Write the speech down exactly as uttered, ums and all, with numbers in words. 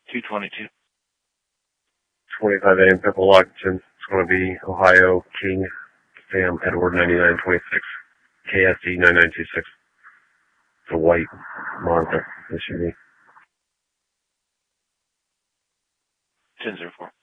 two twenty-two. twenty-five A M Pipple Lockton. It's going to be Ohio King Sam Edward ninety-nine twenty-six K S D nine nine two six. It's a white Mazda S U V. ten zero four.